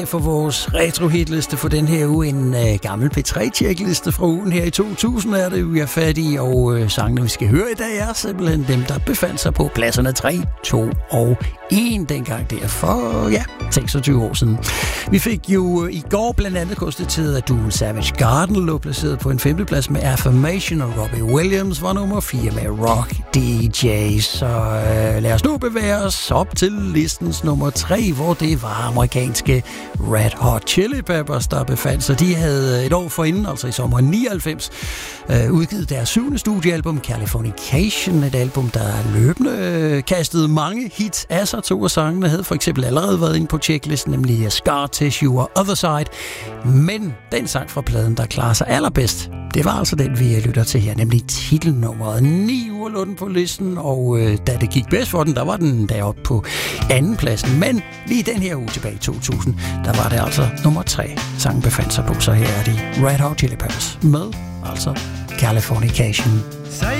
For vores retro-hitliste for den her uge, en gammel P3-tjekliste fra ugen her i 2000 er det, vi er fat i, og sangene, vi skal høre i dag, er simpelthen dem, der befandt sig på pladserne 3, 2 og 1 dengang der for, 26 år siden. Vi fik jo i går blandt andet konstateret, at duoen Savage Garden lå placeret på en 5. plads med Affirmation, og Robbie Williams var nummer 4 med Rock DJ. Så lad os nu bevæge os op til listens nummer 3, hvor det var amerikanske Red Hot Chili Peppers, der befandt sig. De havde et år forinden, altså i sommeren 99, udgivet deres 7. studiealbum Californication, et album, der løbende kastede mange hits af sig. 2 af sangene havde for eksempel allerede været inde på checklisten, nemlig Scar Tissue og Other Side. Men den sang fra pladen, der klarer sig allerbedst, det var altså den, vi lytter til her, nemlig titelnummeret. 9 uger lå den på listen, og da det gik bedst for den, der var den deroppe på anden pladsen. Men lige den her uge tilbage i 2000, der var det altså nummer 3, sangen befandt sig på. Så her er de Red Hot Chili Peppers med altså Californication.